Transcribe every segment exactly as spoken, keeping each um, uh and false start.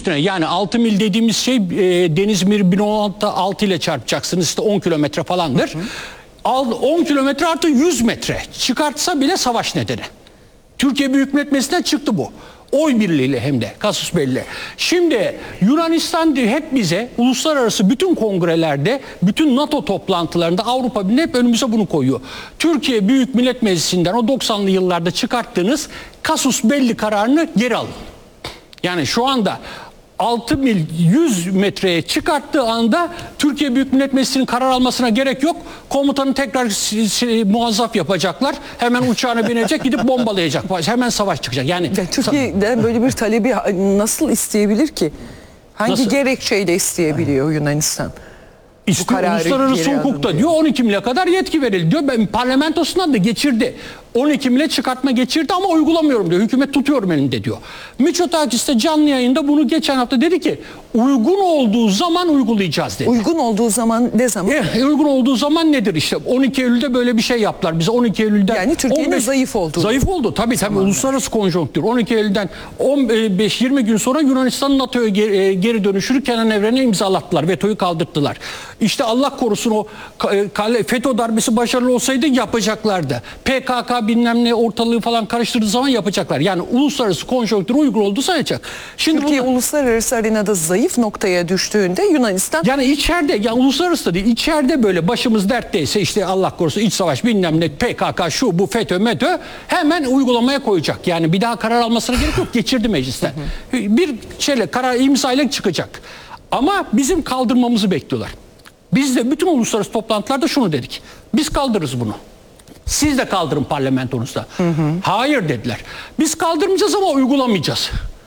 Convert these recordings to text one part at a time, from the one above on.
üstüne, yani altı mil dediğimiz şey e, deniz bir bin altı ile çarpacaksınız, işte on kilometre falandır. Hı hı. on kilometre artı yüz metre çıkartsa bile savaş nedeni. Türkiye Büyük Millet Meclisi'nden çıktı bu. Oy birliğiyle, hem de kasus belli. Şimdi Yunanistan hep bize uluslararası bütün kongrelerde, bütün NATO toplantılarında, Avrupa Birliği hep önümüze bunu koyuyor. Türkiye Büyük Millet Meclisi'nden o doksanlı yıllarda çıkarttığınız kasus belli kararını geri alın. Yani şu anda altı mil yüz metreye çıkarttığı anda Türkiye Büyük Millet Meclisi'nin karar almasına gerek yok. Komutanı tekrar muazzaf yapacaklar. Hemen uçağına binecek, gidip bombalayacak. Hemen savaş çıkacak. Yani Türkiye'den böyle bir talebi nasıl isteyebilir ki? Hangi nasıl? gerekçeyle isteyebiliyor Yunanistan? İşte uluslararası hukukta diyor, diyor on iki mile kadar yetki verildi diyor. Ben parlamentosundan da geçirdi. on iki mile çıkartma geçirdi ama uygulamıyorum diyor. Hükümet tutuyorum elinde diyor. Mitsotakis de canlı yayında bunu geçen hafta dedi ki uygun olduğu zaman uygulayacağız dedi. Uygun olduğu zaman ne zaman? E, uygun olduğu zaman nedir işte? on iki Eylül'de böyle bir şey yaptılar. Bize on iki Eylül'den yani Türkiye'nin zayıf oldu. Zayıf oldu tabii tabii, uluslararası konjonktür. on iki Eylül'den on beş yirmi gün sonra Yunanistan'ın NATO'ya geri, geri dönüşünü Kenan Evren'e imzalattılar. Vetoyu kaldırttılar. İşte Allah korusun o FETÖ darbesi başarılı olsaydı yapacaklardı. P K K bilmem ne ortalığı falan karıştırdığı zaman yapacaklar. Yani uluslararası konjonktür uygun olduğu sayacak. Şimdi Türkiye bunu, uluslararası arenada zayıf noktaya düştüğünde Yunanistan... Yani içeride, yani uluslararası da değil, içeride böyle başımız dertteyse işte Allah korusun iç savaş bilmem ne P K K şu bu FETÖ METÖ hemen uygulamaya koyacak. Yani bir daha karar almasına gerek yok. Geçirdi meclisten. Bir şeyle karar imzayla çıkacak. Ama bizim kaldırmamızı bekliyorlar. Biz de bütün uluslararası toplantılarda şunu dedik. Biz kaldırırız bunu. Siz de kaldırın parlamentonuzda. Hı hı. Hayır dediler. Biz kaldırmayacağız ama uygulamayacağız.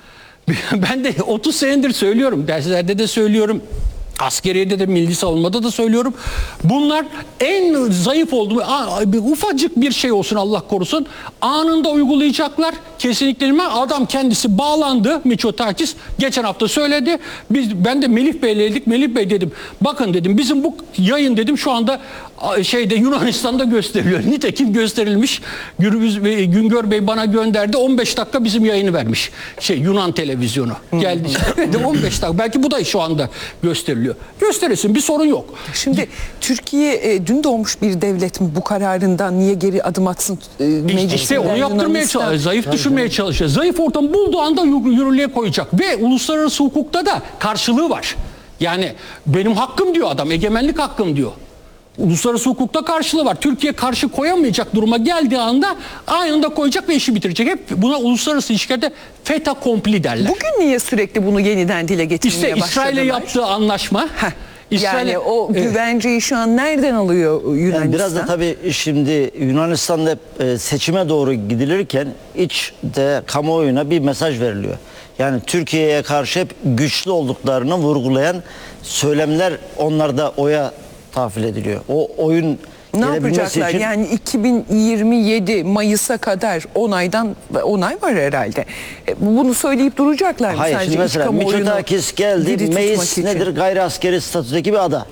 Ben de otuz senedir söylüyorum. Derslerde de söylüyorum. Askeriyede de, milli savunmada da söylüyorum. Bunlar en zayıf olduğu, ufacık bir şey olsun Allah korusun, anında uygulayacaklar. Kesinlikle mi? Adam kendisi bağlandı, Mitsotakis geçen hafta söyledi. Biz, ben de Melih Bey'le dedik. Melih Bey dedim, bakın dedim, bizim bu yayın dedim şu anda şeyde Yunanistan'da gösteriliyor. Nitekim gösterilmiş. Gürbüz Bey, Güngör Bey bana gönderdi. on beş dakika bizim yayını vermiş. Şey Yunan televizyonu. Geldi. on beş dakika. Belki bu da şu anda gösteriliyor. Gösterilsin, bir sorun yok. Şimdi Türkiye e, dün doğmuş bir devlet mi, bu kararından niye geri adım atsın? E, işte onu yaptırmaya çalışıyor. Zayıf düşürmeye çalışıyor. Zayıf ortam bulduğu anda yürürlüğe koyacak. Ve uluslararası hukukta da karşılığı var. Yani benim hakkım diyor adam. Egemenlik hakkım diyor. Uluslararası hukukta karşılığı var. Türkiye karşı koyamayacak duruma geldiği anda anında koyacak ve işi bitirecek. Hep buna uluslararası ilişkilerde fait accompli derler. Bugün niye sürekli bunu yeniden dile getirmeye işte başladılar? İşte İsrail'le yaptığı anlaşma. Heh. Yani o güvenceyi şu an nereden alıyor Yunanistan? Yani biraz da tabii şimdi Yunanistan'da seçime doğru gidilirken içte kamuoyuna bir mesaj veriliyor. Yani Türkiye'ye karşı hep güçlü olduklarını vurgulayan söylemler onlarda oya tahvil ediliyor. O oyun ne yapacaklar? Için... Yani iki bin yirmi yedi Mayıs'a kadar on aydan on ay var herhalde. Bunu söyleyip duracaklar mı? Hayır, şimdi mesela Mitsotakis geldi. Meis nedir? Gayri askeri statüdeki bir ada.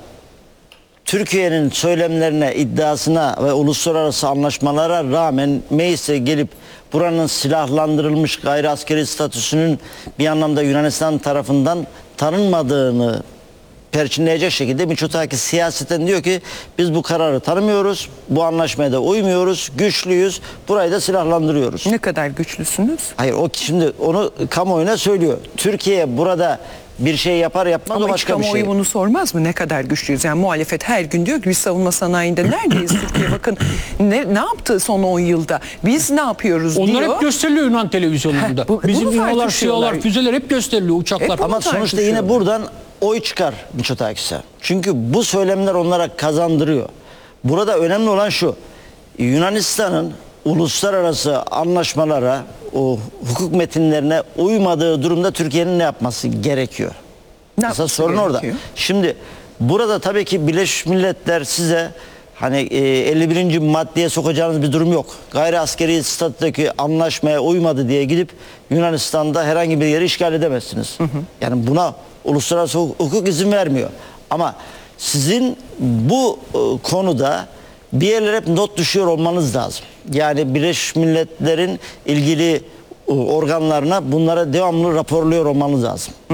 Türkiye'nin söylemlerine, iddiasına ve uluslararası anlaşmalara rağmen Meis'e gelip buranın silahlandırılmış gayri askeri statüsünün bir anlamda Yunanistan tarafından tanınmadığını perçinleyecek şekilde Mitsotakis siyaseten diyor ki biz bu kararı tanımıyoruz, bu anlaşmaya da uymuyoruz, güçlüyüz, burayı da silahlandırıyoruz. Ne kadar güçlüsünüz? Hayır, o şimdi onu kamuoyuna söylüyor. Türkiye burada bir şey yapar yapmaz ama o başka bir şey. Ama kamuoyu bunu sormaz mı? Ne kadar güçlüyüz? Yani muhalefet her gün diyor ki biz savunma sanayinde neredeyiz Türkiye? Bakın ne, ne yaptı son on yılda? Biz ne yapıyoruz onlar diyor. Onlar hep gösteriliyor Yunan televizyonlarında. Heh, bu, Bizim İHA'lar, SİHA'lar, füzeler hep gösteriliyor, uçaklar. Ama sonuçta yine buradan oy çıkar Mitsotakis'e. Çünkü bu söylemler onlara kazandırıyor. Burada önemli olan şu. Yunanistan'ın uluslararası anlaşmalara, o hukuk metinlerine uymadığı durumda Türkiye'nin ne yapması gerekiyor? Ne Mesela sorun gerekiyor? Orada. Şimdi burada tabii ki Birleşmiş Milletler size hani elli birinci maddeye sokacağınız bir durum yok. Gayri askeri statüdeki anlaşmaya uymadı diye gidip Yunanistan'da herhangi bir yeri işgal edemezsiniz. Hı hı. Yani buna uluslararası hukuk izin vermiyor. Ama sizin bu konuda bir yerlere hep not düşüyor olmanız lazım. Yani Birleşmiş Milletler'in ilgili organlarına bunlara devamlı raporluyor olmanız lazım. Hı hı.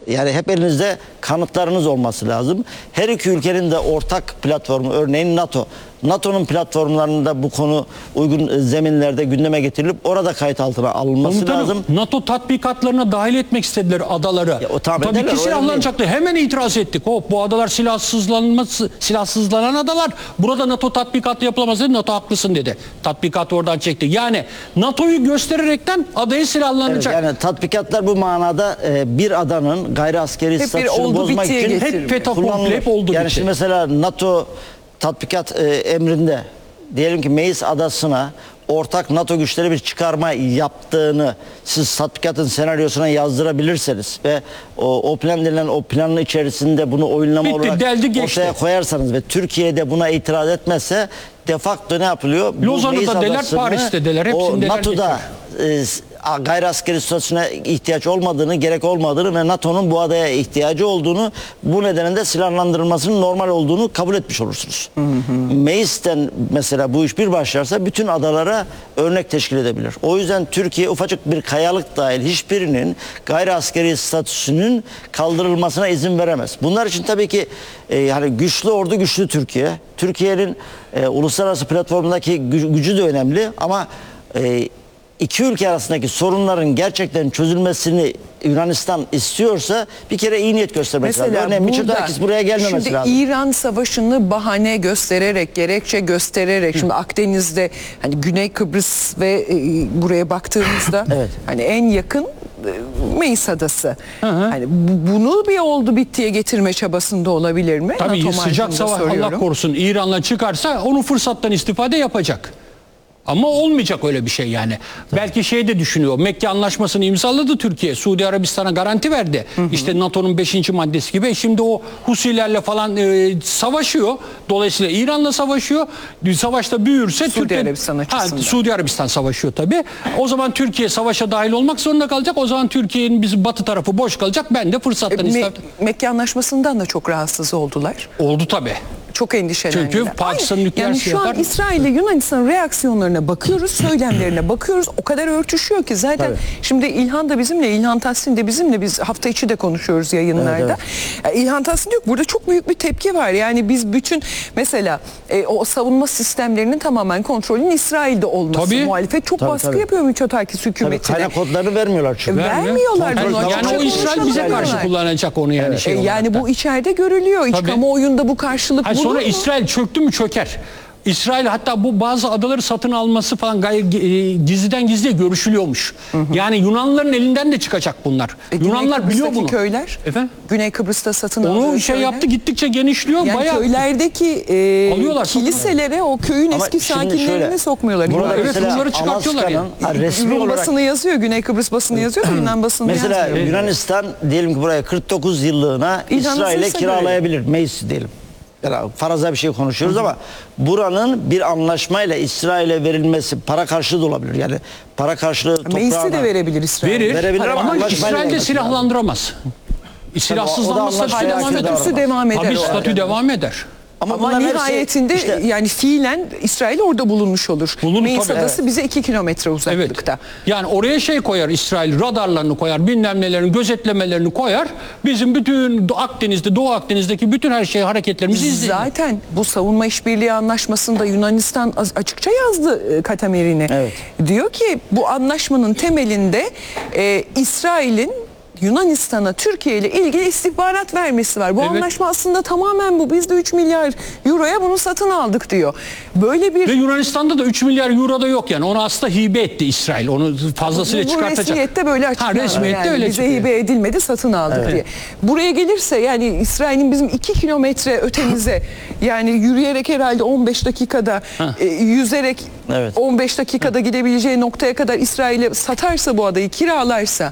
Yani hep elinizde kanıtlarınız olması lazım. Her iki ülkenin de ortak platformu, örneğin NATO. NATO'nun platformlarında bu konu uygun zeminlerde gündeme getirilip orada kayıt altına alınması Komutanım, lazım. NATO tatbikatlarına dahil etmek istediler adaları. Ya, o tahmin Tabii ederler, ki o silahlanacaktı. Hemen itiraz ettik. Hop, bu adalar silahsızlanması, silahsızlanan adalar. Burada NATO tatbikatı yapılamaz dedi. NATO haklısın dedi. Tatbikatı oradan çekti. Yani NATO'yu göstererekten adayı Evet, silahlanacak. yani tatbikatlar bu manada e, bir adanın gayri askeri bir statüsünü oldu bozmak bittiye için getirme. hep FETÖ kullanılır. komple hep oldu Yani bitti. şimdi mesela NATO tatbikat e, emrinde diyelim ki Meis adasına ortak NATO güçleri bir çıkarma yaptığını siz tatbikatın senaryosuna yazdırabilirseniz ve o, o plan denilen o planın içerisinde bunu oyunlama Bitti, olarak deldi geçti. ortaya koyarsanız ve Türkiye'de buna itiraz etmezse de facto ne yapılıyor? Bu Lozan'ı Meis da deler, adasını Paris'te deler, o hepsini deler NATO'da e, gayri askeri statüsüne ihtiyaç olmadığını, gerek olmadığını ve NATO'nun bu adaya ihtiyacı olduğunu, bu nedenle de silahlandırılmasının normal olduğunu kabul etmiş olursunuz. Meis'ten mesela bu iş bir başlarsa bütün adalara örnek teşkil edebilir. O yüzden Türkiye ufacık bir kayalık dahil hiçbirinin gayri askeri statüsünün kaldırılmasına izin veremez. Bunlar için tabii ki e, yani güçlü ordu, güçlü Türkiye. Türkiye'nin e, uluslararası platformdaki gücü, gücü de önemli ama e, İki ülke arasındaki sorunların gerçekten çözülmesini Yunanistan istiyorsa bir kere iyi niyet göstermek lazım. Örneğin Mitsotakis buraya gelmemesi şimdi lazım. İran Savaşı'nı bahane göstererek, gerekçe göstererek, şimdi Akdeniz'de hani Güney Kıbrıs ve e, buraya baktığımızda Evet. hani en yakın e, Meis Adası. Hani bu- bunu bir oldu bittiye getirme çabasında olabilir mi? Tabii NATO sıcak marjında savaş Allah soruyorum. korusun İran'la çıkarsa onu fırsattan istifade yapacak. Ama olmayacak öyle bir şey yani. Belki şey de düşünüyor. Mekke Anlaşması'nı imzaladı Türkiye. Suudi Arabistan'a garanti verdi. Hı hı. İşte NATO'nun beşinci maddesi gibi. Şimdi o Husilerle falan e, savaşıyor. Dolayısıyla İran'la savaşıyor. Savaşta büyürse Suudi Türkiye, Arabistan açısından. Ha, Suudi Arabistan savaşıyor tabii. O zaman Türkiye savaşa dahil olmak zorunda kalacak. O zaman Türkiye'nin bizim batı tarafı boş kalacak. Ben de fırsattan Me- istifade... Mekke Anlaşması'ndan da çok rahatsız oldular. Oldu tabii. Çok endişelendiler. Çünkü Pakistan Aynı. nükleer Yani şu an silahlar- İsrail ile Yunanistan reaksiyonlarına bakıyoruz, söylemlerine bakıyoruz. O kadar örtüşüyor ki zaten Tabii. şimdi İlhan da bizimle, İlhan Tahsin de bizimle, biz hafta içi de konuşuyoruz yayınlarda. Evet, Yani İlhan Tahsin diyor ki burada çok büyük bir tepki var. Yani biz bütün mesela e, o savunma sistemlerinin tamamen kontrolünün İsrail'de olması. Tabii. Muhalefet çok Tabii, baskı tabii. yapıyor Mitsotakis Tabii hükümetine. kaynak kodlarını vermiyorlar çünkü. Ver- Vermiyorlar Yani, bunu, yani açıkça o İsrail bize karşı konuşamıyorlar. kullanacak onu yani. Şey E, olarak yani da. bu içeride görülüyor. İç Tabii. kamuoyunda bu karşılık Hayır, bulur sonra mu? İsrail çöktü mü çöker. İsrail hatta bu bazı adaları satın alması falan gayet e, gizliden gizliye görüşülüyormuş. Yani Yunanlıların elinden de çıkacak bunlar. E, Güney Yunanlar biliyor Kıbrıs'taki bunu. köyler, Efendim? Güney Kıbrıs'ta satın aldığı Onu şey köyler. yaptı gittikçe genişliyor. Yani bayağı köylerdeki e, Alıyorlar, satın kiliselere o köyün Ama eski şimdi sakinlerini şöyle, sokmuyorlar. burada Yunan- Evet, mesela bunları çıkartıyorlar Alaska'nın yani. ha, resmi Rum olarak basını yazıyor, Güney Kıbrıs basını yazıyor da Yunan basını mesela yazmıyor. Yunanistan diyelim ki buraya kırk dokuz yıllığına İlhan İsrail'e nasılsa kiralayabilir. Meis diyelim. Yani faraza bir şey konuşuyoruz ama buranın bir anlaşmayla İsrail'e verilmesi para karşılığı da olabilir. Yani para karşılığı Meis'i toprağına de verebilir İsrail. verir. Verebilir ama Ama anlaşmayla İsrail'de vermesi silahlandıramaz. Silahsızlanması o da statü devam anlaşmaya eder. aykırı Statüsü devam eder. Tabii o. statü devam eder. Ama bunların hepsi nihayetinde işte- yani fiilen İsrail orada bulunmuş olur. Bulunur, Meis tabii. Adası bize iki kilometre Evet. uzaklıkta. Yani oraya şey koyar İsrail, radarlarını koyar, bilmem nelerini, gözetlemelerini koyar. Bizim bütün Akdeniz'de, Doğu Akdeniz'deki bütün her şey hareketlerimizi izleyin. Zaten bu savunma işbirliği anlaşmasında Yunanistan az- açıkça yazdı e, Katamerin'i. Evet. Diyor ki bu anlaşmanın temelinde e, İsrail'in Yunanistan'a Türkiye ile ilgili istihbarat vermesi var. Bu Evet. anlaşma aslında tamamen bu. Biz de üç milyar euroya bunu satın aldık diyor. Böyle bir Ve Yunanistan'da da üç milyar euro da yok yani. Onu aslında hibe etti İsrail. Onu fazlasıyla bu çıkartacak. resmiyette böyle açıklanıyor. Ha, resmiyette yani öyle bize çıkıyor. hibe edilmedi, satın aldık diye. Buraya gelirse yani İsrail'in bizim iki kilometre ötemize yani yürüyerek herhalde on beş dakikada e, yüzerek Evet. on beş dakikada gidebileceği noktaya kadar İsrail'e satarsa bu adayı, kiralarsa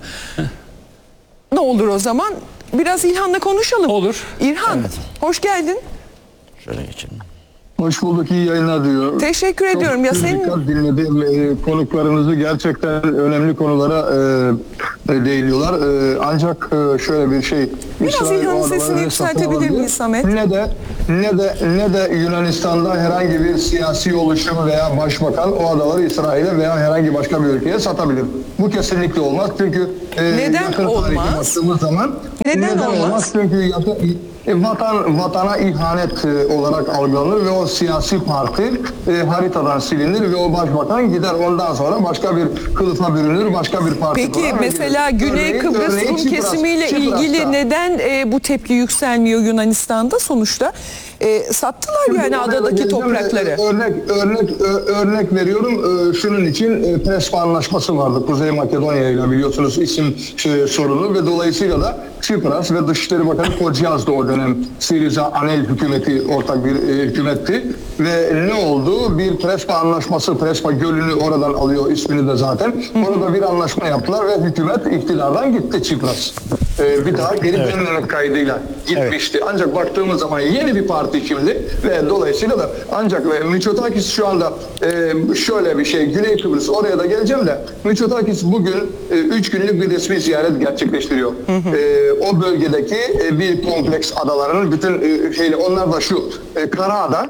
ne olur o zaman? Biraz İlhan'la konuşalım. Olur. İlhan, hoş geldin. Şöyle geçelim. Hoş bulduk, iyi yayınlar diyor. Teşekkür Çok ediyorum. Ya pür senin dikkat dinledim. E, konuklarınızı gerçekten önemli konulara e, e, değiniyorlar. E, ancak e, şöyle bir şey. Biraz İsrail İlhan'ın o adaları sesini ne yükseltebilir satın alıyor, miyiz Samet? Ne de ne de ne de Yunanistan'da herhangi bir siyasi oluşum veya başbakan o adaları İsrail'e veya herhangi başka bir ülkeye satabilir. Bu kesinlikle olmaz. Çünkü e, Neden yakın olmaz? tarihe baktığımız zaman Neden olmaz? Çünkü yakın, e, vatan vatana ihanet e, olarak algılanır ve o siyasi parti e, haritadan silinir ve o başbakan gider, ondan sonra başka bir kılıfa bürünür, başka bir parti Peki kurar ve mesela gider. Güney Örneğin- Kıbrıs örneğin Rum Çipras- kesimiyle Çipras'ta. ilgili neden e, bu tepki yükselmiyor Yunanistan'da? Sonuçta e, sattılar Şimdi yani oraya adadaki geleceğim. toprakları. E, Örnek örnek ö- örnek veriyorum. E, Şunun için e, Prespa anlaşması vardı Kuzey Makedonya ile, biliyorsunuz isim e, sorunu ve dolayısıyla da Çipras ve Dışişleri Bakanı Koçyaz da o dönem Siriza Anel hükümeti ortak bir e, hükümetti ve ne oldu? Bir Prespa anlaşması, Prespa Gölü'nü oradan alıyor ismini de zaten. Orada bir anlaşma yaptılar ve hükümet iktidardan gitti Çipras. E, bir daha geri dönmemek kaydıyla gitmişti. Ancak baktığımız zaman yeni bir parti şimdi ve dolayısıyla da ancak ve Mitsotakis şu anda e, şöyle bir şey, Güney Kıbrıs, oraya da geleceğim de Mitsotakis bugün e, üç günlük bir resmi ziyaret gerçekleştiriyor. E, o bölgedeki e, bir kompleks adalarının bütün e, şeyle, onlar da şu e, Karaada,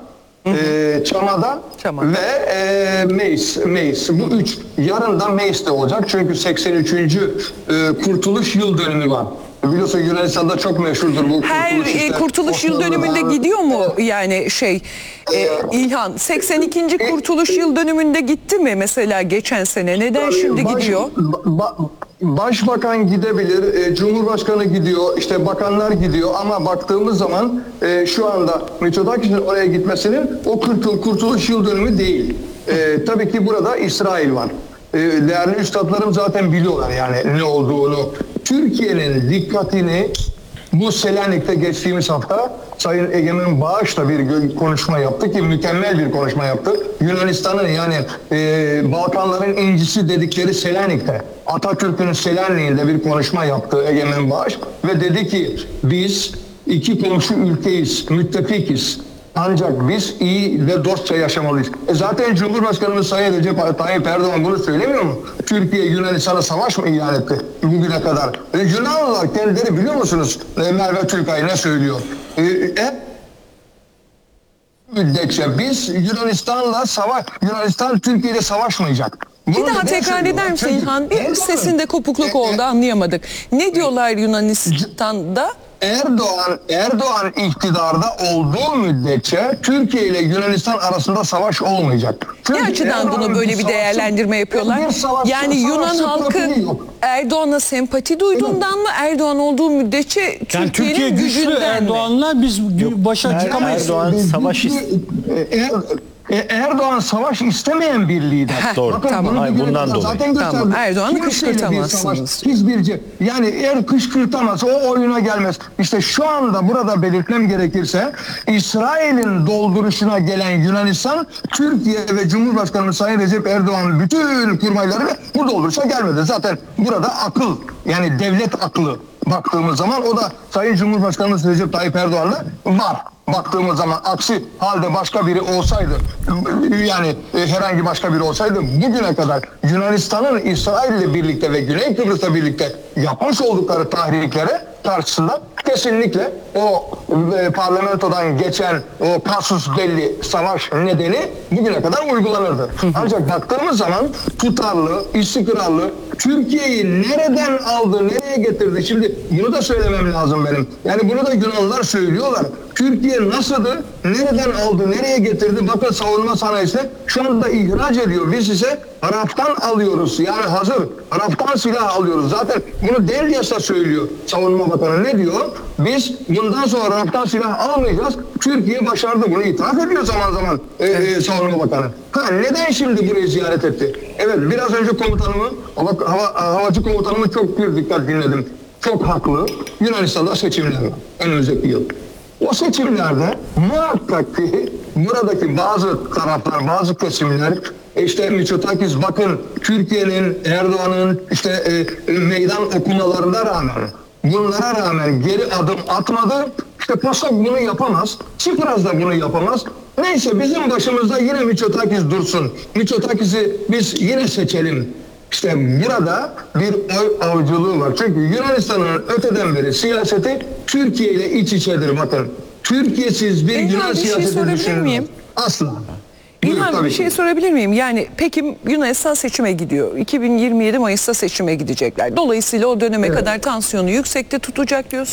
e, Çamada, Çamada. ve e, Meis, Meis. Bu üç. Yarın da Meis'te olacak çünkü seksen üçüncü E, Kurtuluş Yıl Dönümü var. Biliyorsun Yunanistan'da çok meşhurdur bu Her kurtuluş. e, işte. kurtuluş yıl Osmanlı'da- dönümünde gidiyor mu yani şey e, İlhan? seksen ikinci kurtuluş yıl dönümünde gitti mi mesela geçen sene? Neden şimdi Baş- gidiyor? ba- Başbakan gidebilir, e, Cumhurbaşkanı gidiyor, işte bakanlar gidiyor ama baktığımız zaman e, şu anda Mitsotakis'in oraya gitmesinin o kurtul, kurtuluş yıl dönümü değil. E, tabii ki burada İsrail var. E, değerli üstadlarım zaten biliyorlar yani ne olduğunu. Türkiye'nin dikkatini bu Selanik'te geçtiğimiz hafta Sayın Egemen Bağış'la bir gö- konuşma yaptı ki mükemmel bir konuşma yaptı. Yunanistan'ın yani e, Balkanların incisi dedikleri Selanik'te, Atatürk'ün Selanik'inde bir konuşma yaptı Egemen Bağış ve dedi ki biz iki komşu ülkeyiz, müttefikiz. Ancak biz iyi ve dostça yaşamalıyız. E zaten Cumhurbaşkanımız Sayın Recep Tayyip Erdoğan bunu söylemiyor mu? Türkiye Yunanistan'a savaş mı ilan etti bugüne kadar? E, Yunanlılar kendileri biliyor musunuz? E, Merve Türkay ne söylüyor? E, e, müddetçe biz Yunanistan'la savaş, Yunanistan Türkiye'de savaşmayacak. Bir Bunu daha neden tekrar söylüyorlar? eder misin Çünkü İlhan? Bir Erdoğan- sesinde kopukluk E, e, oldu, anlayamadık. Ne diyorlar Yunanistan'da? Erdoğan Erdoğan iktidarda olduğu müddetçe Türkiye ile Yunanistan arasında savaş olmayacak. Ne açıdan bunu böyle bir savaşçı- değerlendirme yapıyorlar? bir savaşçı- Yani Yunan savaşçı halkı profili yok. Erdoğan'a sempati duyduğundan mı, Erdoğan olduğu müddetçe Yani Türkiye'nin Türkiye güçlü, gücünden mi? Erdoğan'la biz gü- başa çıkamayız. Erdoğan Biz- savaş biz- ist- Er- E, Erdoğan savaş istemeyen bir lider. Heh, Doğru. tamam. bunu Hayır, bugüne bundan kadar dolayı. zaten Tamam, gösterdi. Erdoğan'ı Kimseyle bir kışkırtamazsınız. savaş, hiçbir yani eğer kışkırtamaz, o oyuna gelmez. İşte şu anda burada belirtmem gerekirse İsrail'in dolduruşuna gelen Yunanistan, Türkiye ve Cumhurbaşkanımız Sayın Recep Erdoğan'ın bütün kurmayları bu dolduruşa gelmedi. Zaten burada akıl, yani devlet aklı baktığımız zaman o da Sayın Cumhurbaşkanımız Recep Tayyip Erdoğan'da var. Baktığımız zaman aksi halde başka biri olsaydı, yani e, herhangi başka biri olsaydı bugüne kadar Yunanistan'ın İsrail ile birlikte ve Güney Kıbrıs'la birlikte yapmış oldukları tahriklere karşısında kesinlikle o e, parlamentodan geçen o kasus belli savaş nedeni bugüne kadar uygulanırdı. Ancak baktığımız zaman tutarlı, istikrarlı, Türkiye'yi nereden aldı, nereye getirdi? Şimdi bunu da söylemem lazım benim. Yani bunu da Yunanlılar söylüyorlar. Türkiye nasıldı, nereden aldı, nereye getirdi? Bakın savunma sanayisine şu anda ihraç ediyor. Biz ise Arap'tan alıyoruz. Yani hazır Arap'tan silah alıyoruz. Zaten bunu Delyas'a söylüyor Savunma Bakanı. Ne diyor? Biz bundan sonra Arap'tan silah almayacağız. Türkiye başardı. Bunu itiraf ediyor zaman zaman e, e, Savunma Bakanı. Ha, neden şimdi burayı ziyaret etti? Evet, biraz önce komutanımı, hava, hava, havacı komutanımı çok bir dikkat dinledim. Çok haklı. Yunanistan'da seçimler var önümüzdeki yıl. O seçimlerde muhakkak ki buradaki bazı taraflar, bazı kesimler, işte Mitsotakis bakın Türkiye'nin, Erdoğan'ın işte e, meydan okumalarına rağmen, bunlara rağmen geri adım atmadı. İşte PASOK bunu yapamaz, Çipras da bunu yapamaz. Neyse bizim başımızda yine Mitsotakis dursun. Mitsotakis'i biz yine seçelim. İşte burada bir oy avcılığı var. Çünkü Yunanistan'ın öteden beri siyaseti Türkiye ile iç içedir bakın. Türkiye'siz bir Engin Yunan abi, bir şey siyaseti sorabilir düşünülmez. miyim? Asla. Buyur, İlhan tabii bir şey ki. sorabilir miyim? Yani peki Yunanistan seçime gidiyor. iki bin yirmi yedi Mayıs'ta seçime gidecekler. Dolayısıyla o döneme Evet. kadar tansiyonu yüksekte tutacak diyorsun.